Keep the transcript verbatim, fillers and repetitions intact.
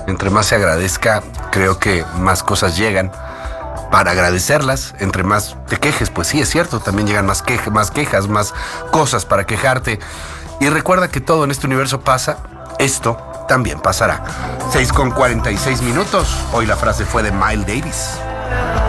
Entre más se agradezca, creo que más cosas llegan para agradecerlas. Entre más te quejes, pues sí, es cierto, también llegan más, queja, más quejas, más cosas para quejarte. Y recuerda que todo en este universo pasa, esto también pasará. seis con cuarenta y seis minutos. Hoy la frase fue de Miles Davis.